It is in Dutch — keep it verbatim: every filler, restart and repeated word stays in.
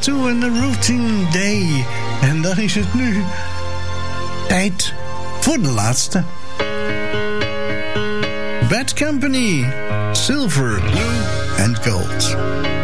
toe aan de routine day. En dan is het nu tijd voor de laatste. Bad Company, Silver, Blue and Gold.